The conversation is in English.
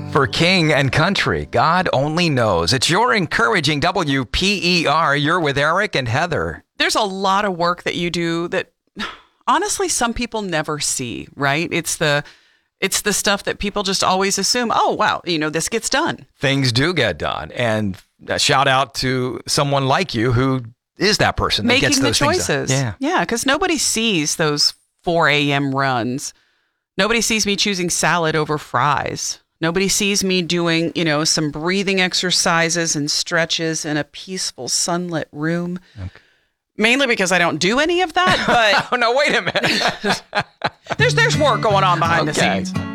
For King and Country, God Only Knows. It's your encouraging WPER. You're with Eric and Heather. There's a lot of work that you do that honestly some people never see, right? It's the stuff that people just always assume, oh, wow, this gets done. Things do get done. And a shout out to someone like you who is that person that gets those choices. Things done. Yeah, because nobody sees those 4 a.m. runs. Nobody sees me choosing salad over fries. Nobody sees me doing, some breathing exercises and stretches in a peaceful sunlit room. Okay. Mainly because I don't do any of that, but... Oh, no, wait a minute. there's work going on behind the scenes.